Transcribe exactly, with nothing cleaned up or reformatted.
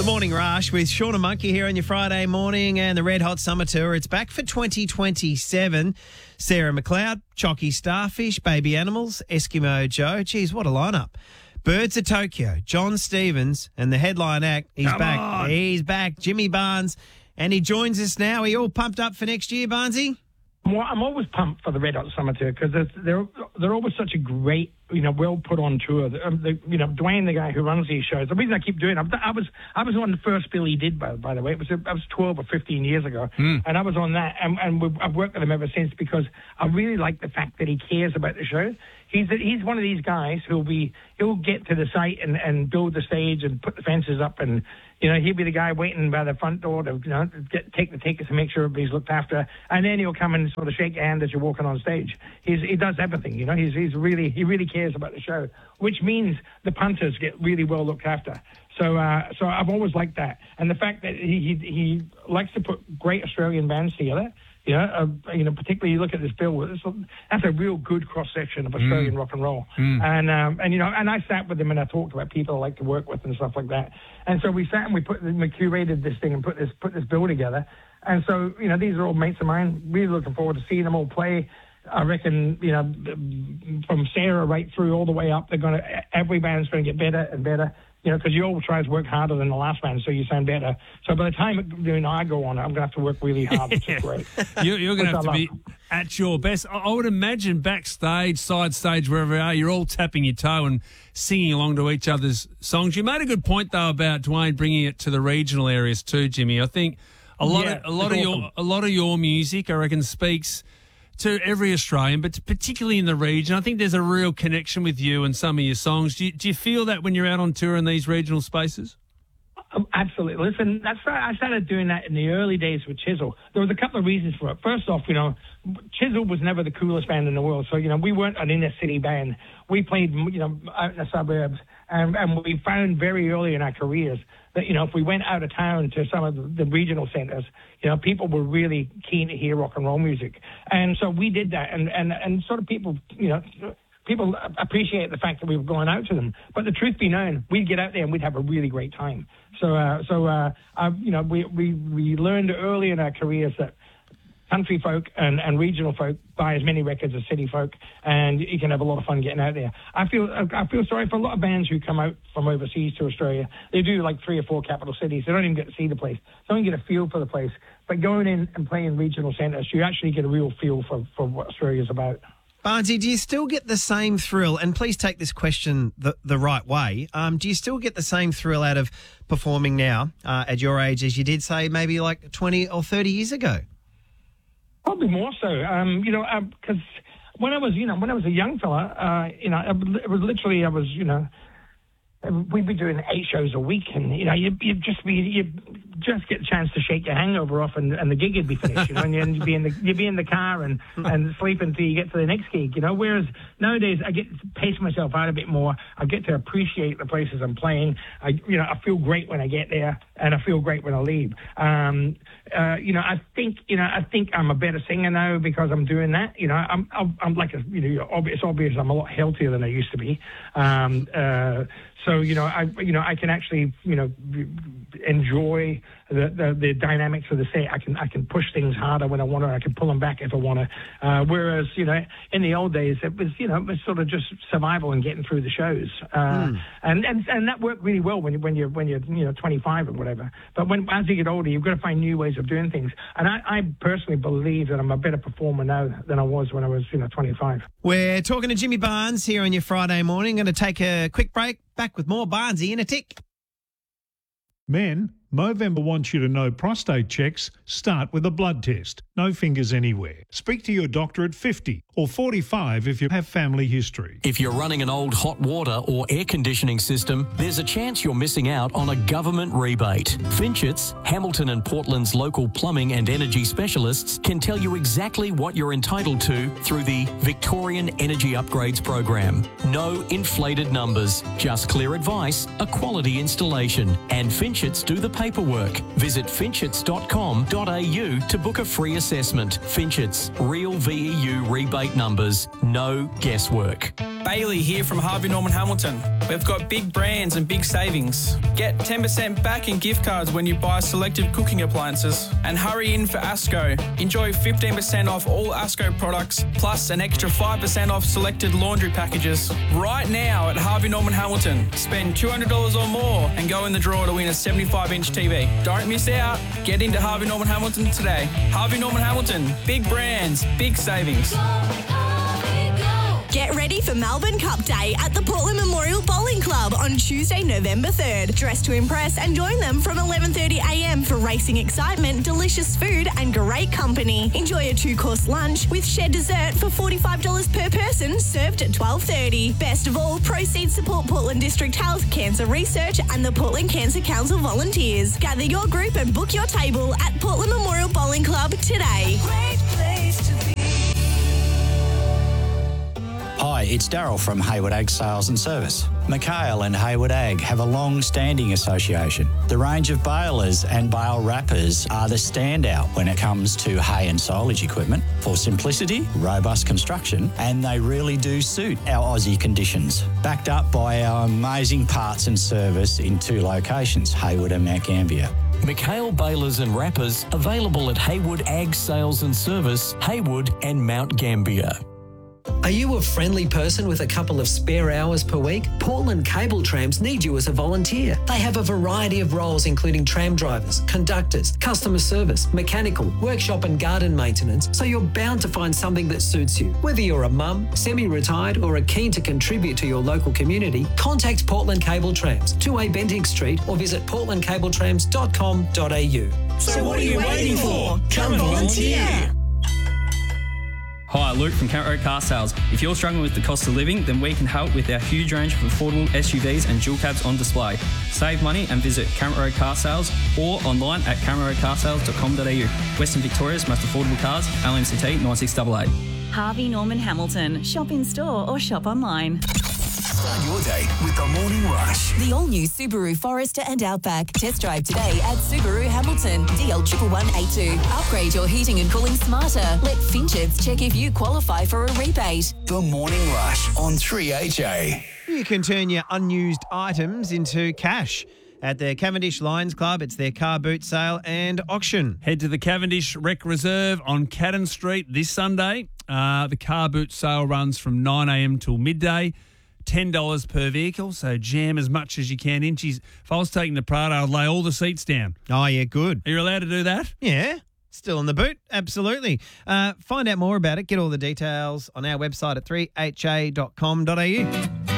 The Morning Rush with Sean and Monkey here on your Friday morning, and the Red Hot Summer Tour. It's back for twenty twenty-seven. Sarah McLeod, Chalky Starfish, Baby Animals, Eskimo Joe. Geez, what a lineup. Birds of Tokyo, John Stevens, and the headline act, he's Come back. on. He's back, Jimmy Barnes, and he joins us now. Are you all pumped up for next year, Barnesy? Well, I'm always pumped for the Red Hot Summer Tour because they're they're always such a great, you know, well put on tour. Um, the, you know, Dwayne, the guy who runs these shows, the reason I keep doing it, I was I was on the first bill he did, by, by the way. It was I was twelve or fifteen years ago, mm. and I was on that, and, and we've, I've worked with him ever since because I really like the fact that he cares about the show. He's he's one of these guys who'll be he'll get to the site and, and build the stage and put the fences up, and you know he'll be the guy waiting by the front door to you know get, take the tickets and make sure everybody's looked after, and then he'll come and sort of shake your hand as you're walking on stage. He's he does everything, you know. He's he's really he really cares about the show, which means the punters get really well looked after. So uh, so I've always liked that, and the fact that he he, he likes to put great Australian bands together. You know, uh, you know, particularly you look at this bill. That's a real good cross section of Australian mm. rock and roll. Mm. And um, and you know, and I sat with him and I talked about people I like to work with and stuff like that. And so we sat and we put we curated this thing and put this put this bill together. And so you know, these are all mates of mine. Really looking forward to seeing them all play. I reckon you know, from Sarah right through all the way up, they're gonna every band's gonna get better and better. You know, because you always try to work harder than the last band, so you sound better. So by the time you know, I go on, I'm going to have to work really hard, which is great. You're, you're going to have to be at your best. I, I would imagine backstage, side stage, wherever you are, you're all tapping your toe and singing along to each other's songs. You made a good point, though, about Dwayne bringing it to the regional areas too, Jimmy. I think a lot yeah, of a lot of awesome. your a lot of your music, I reckon, speaks to every Australian, but particularly in the region. I think there's a real connection with you and some of your songs. Do you, do you feel that when you're out on tour in these regional spaces? Um, absolutely. Listen, that's I started doing that in the early days with Chisel. There was a couple of reasons for it. First off, you know, Chisel was never the coolest band in the world. So, you know, we weren't an inner city band. We played, you know, out in the suburbs. And, and we found very early in our careers that, you know, if we went out of town to some of the, the regional centres, you know, people were really keen to hear rock and roll music. And so we did that. And, and, and sort of people, you know, people appreciate the fact that we were going out to them. But the truth be known, we'd get out there and we'd have a really great time. So, uh, so uh, uh, you know, we, we, we learned early in our careers that country folk and, and regional folk buy as many records as city folk, and you can have a lot of fun getting out there. I feel I feel sorry for a lot of bands who come out from overseas to Australia. They do like three or four capital cities. They don't even get to see the place. They don't get a feel for the place. But going in and playing regional centres, you actually get a real feel for, for what Australia's about. Barnesy, do you still get the same thrill, and please take this question the, the right way, um, do you still get the same thrill out of performing now uh, at your age as you did, say, maybe like twenty or thirty years ago? Probably more so, um, you know, because uh, when I was, you know, when I was a young fella, uh, you know, it was literally, I was, you know, we'd be doing eight shows a week, and you know, you you just be you just get a chance to shake your hangover off, and, and the gig would be finished, you know, and you'd be in the you'd be in the car and and sleep until you get to the next gig, you know. Whereas nowadays, I get to pace myself out a bit more. I get to appreciate the places I'm playing. I you know, I feel great when I get there, and I feel great when I leave. Um, uh, you know, I think you know, I think I'm a better singer now because I'm doing that. You know, I'm I'm, I'm like a you know, it's obvious I'm a lot healthier than I used to be. Um, uh, So, you know, I you know I can actually, you know, enjoy the, the, the dynamics of the set. I can I can push things harder when I want to. I can pull them back if I want to. Uh, whereas, you know, in the old days, it was, you know, it was sort of just survival and getting through the shows. Uh, mm. and, and and that worked really well when, you, when, you're, when you're, you know, twenty-five or whatever. But when as you get older, you've got to find new ways of doing things. And I, I personally believe that I'm a better performer now than I was when I was, you know, twenty-five. We're talking to Jimmy Barnes here on your Friday morning. Going to take a quick break. Back with more Barnesy in a tick. Men, Movember wants you to know prostate checks start with a blood test. No fingers anywhere. Speak to your doctor at fifty or forty-five if you have family history. If you're running an old hot water or air conditioning system, there's a chance you're missing out on a government rebate. Finchets, Hamilton and Portland's local plumbing and energy specialists, can tell you exactly what you're entitled to through the Victorian Energy Upgrades program. No inflated numbers, just clear advice, a quality installation, and Finchets do the paperwork. Visit finchets dot com dot a u to book a free assessment. Finchets, real V E U rebate numbers, no guesswork. Bailey here from Harvey Norman Hamilton. We've got big brands and big savings. Get ten percent back in gift cards when you buy selected cooking appliances. And hurry in for Asco. Enjoy fifteen percent off all Asco products, plus an extra five percent off selected laundry packages. Right now at Harvey Norman Hamilton. Spend two hundred dollars or more and go in the draw to win a seventy-five inch T V. Don't miss out. Get into Harvey Norman Hamilton today. Harvey Norman Hamilton. Big brands, big savings. Get ready for Melbourne Cup Day at the Portland Memorial Bowling Club on Tuesday, November third. Dress to impress and join them from eleven thirty a m for racing excitement, delicious food and great company. Enjoy a two-course lunch with shared dessert for forty-five dollars per person, served at twelve thirty. Best of all, proceeds support Portland District Health, Cancer Research and the Portland Cancer Council volunteers. Gather your group and book your table at Portland Memorial Bowling Club today. Great place to be. Hi, it's Daryl from Hayward Ag Sales and Service. Mikhail and Hayward Ag have a long-standing association. The range of balers and bale wrappers are the standout when it comes to hay and silage equipment for simplicity, robust construction, and they really do suit our Aussie conditions. Backed up by our amazing parts and service in two locations, Hayward and Mount Gambier. Mikhail Balers and Wrappers available at Hayward Ag Sales and Service, Hayward and Mount Gambier. Are you a friendly person with a couple of spare hours per week? Portland Cable Trams need you as a volunteer. They have a variety of roles including tram drivers, conductors, customer service, mechanical, workshop and garden maintenance, so you're bound to find something that suits you. Whether you're a mum, semi-retired or are keen to contribute to your local community, contact Portland Cable Trams, two A Bentinck Street or visit portland cable trams dot com dot a u. So what are you waiting for? Come volunteer. Hi, Luke from Kent Road Car Sales. If you're struggling with the cost of living, then we can help with our huge range of affordable S U Vs and dual cabs on display. Save money and visit Kent Road Car Sales or online at kent road car sales dot com dot a u. Western Victoria's most affordable cars, L M C T nine six eight eight. Harvey Norman Hamilton. Shop in store or shop online. Start your day with the Morning Rush. The all-new Subaru Forester and Outback. Test drive today at Subaru Hamilton. D L one one one eight two. Upgrade your heating and cooling smarter. Let Finchets check if you qualify for a rebate. The Morning Rush on three H A. You can turn your unused items into cash at the Cavendish Lions Club. It's their car boot sale and auction. Head to the Cavendish Rec Reserve on Cadden Street this Sunday. Uh, the car boot sale runs from nine a m till midday. ten dollars per vehicle, so jam as much as you can in. Geez, if I was taking the Prado, I'd lay all the seats down. Oh, yeah, good. Are you allowed to do that? Yeah, still in the boot, absolutely. Uh, find out more about it, get all the details on our website at three h a dot com dot a u.